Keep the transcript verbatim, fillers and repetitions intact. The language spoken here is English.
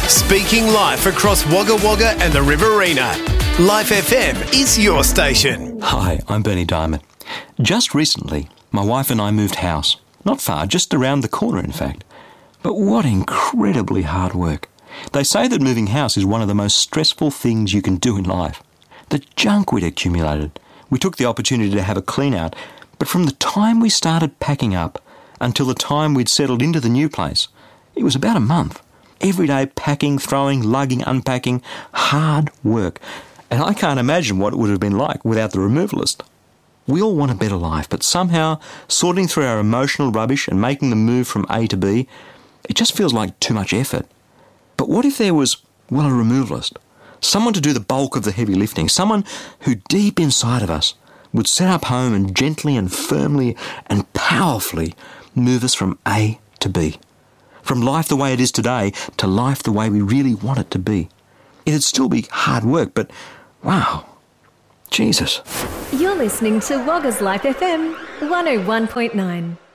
Speaking live across Wagga Wagga and the Riverina. Life F M is your station. Hi, I'm Bernie Diamond. Just recently, my wife and I moved house. Not far, just around the corner in fact. But what incredibly hard work. They say that moving house is one of the most stressful things you can do in life. The junk we'd accumulated. We took the opportunity to have a clean out, but from the time we started packing up until the time we'd settled into the new place, it was about a month. Every day packing, throwing, lugging, unpacking, hard work. And I can't imagine what it would have been like without the removalist. We all want a better life, but somehow sorting through our emotional rubbish and making the move from A to B, it just feels like too much effort. But what if there was, well, a removalist? Someone to do the bulk of the heavy lifting, someone who deep inside of us would set up home and gently and firmly and powerfully move us from A to B. From life the way it is today to life the way we really want it to be. It'd still be hard work, but wow, Jesus. You're listening to Wagga's Life F M one oh one point nine.